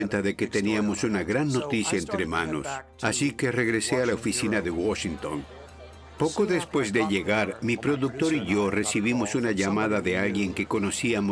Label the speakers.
Speaker 1: cuenta de que teníamos una gran noticia entre manos, así que regresé a la oficina de Washington. Poco después de llegar, mi productor y yo recibimos una llamada de alguien que conocíamos